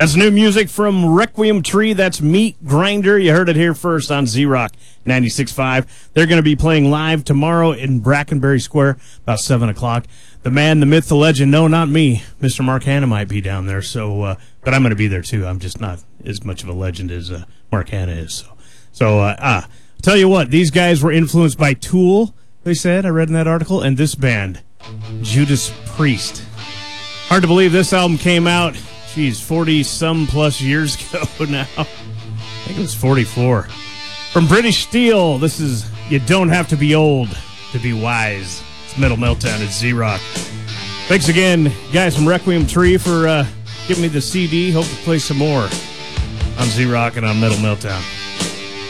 That's new music from Requiem Tree. That's Meat Grinder. You heard it here first on Z-Rock 96.5. They're going to be playing live tomorrow in Brackenberry Square about 7 o'clock. The man, the myth, the legend, no, not me, Mr. Mark Hanna might be down there, so but I'm going to be there too. I'm just not as much of a legend as Mark Hanna is. So tell you what, these guys were influenced by Tool, they said, I read in that article, and this band, Judas Priest. Hard to believe this album came out, 40-some plus years ago now. I think it was 44. From British Steel, this is You Don't Have to Be Old to Be Wise. It's Metal Meltdown at Z-Rock. Thanks again, guys from Requiem Tree, for giving me the CD. Hope to play some more on Z-Rock and on Metal Meltdown.